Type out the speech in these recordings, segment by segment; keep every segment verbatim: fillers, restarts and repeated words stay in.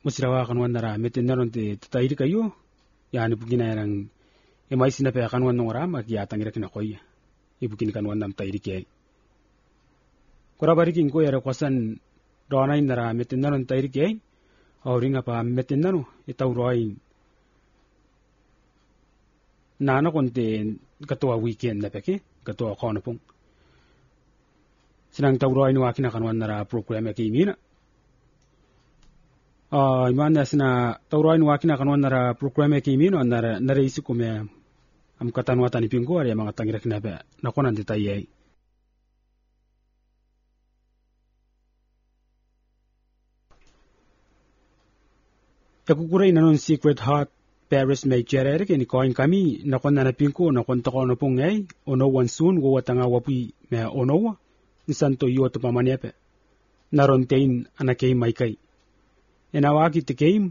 musirawa kanwan nara metin naron te tatairi kayo yani bugina yang emai sina pe kanwan nora ma ki atangira kina koy ibugin kanwan nam tairi ke kora bari kin ko yara kwasan dona nara metin naron tairi ke auringa pa metin nano itauroin nana konte katua weekend na peke katua kono pung sinang tauroin wa kina kanwan nara program ke imina ah imana sina tauroin wa kina kanwan nara program ke imino nara nara isi kume am katanwa tani pingo ari mga tangira kina be nakonan detaye yakukure inanon Secret Heart Paris may cherere ke ni koin kami nakon na pinko nakon to kono pung ay ono one soon go watanga wapi me ono ni santo yo to pamanepe naron tein anakay may kay enawaki te game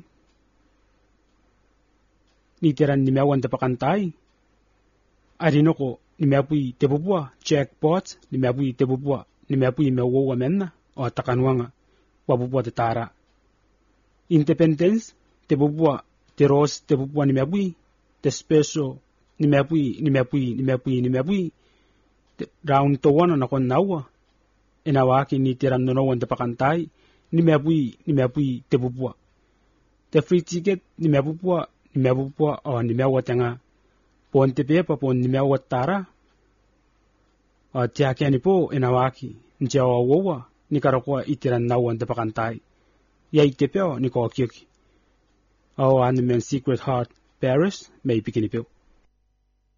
ni teran ni mewan te pakantay arino ko ni meapui te bubua jackpot ni meapui te bubua ni meapui mewo wamenna o takanwanga wabubua te tara independence te bubua te ros te bubua ni meapui te special ni meapui ni meapui ni meapui ni meapui round to one na kon nawa enawaki ni teran no wan te pakantay ni meapui ni meapui te bubua te free ticket ni meapua ni meapua o ni mewa tanga pon te pepa pon ni mewa tara o tiake ni po enawaki njawa wowa ni karakwa itiran nawan te pakantay yai te peo ni ko kyoki o an men Secret Heart Paris may bikini peo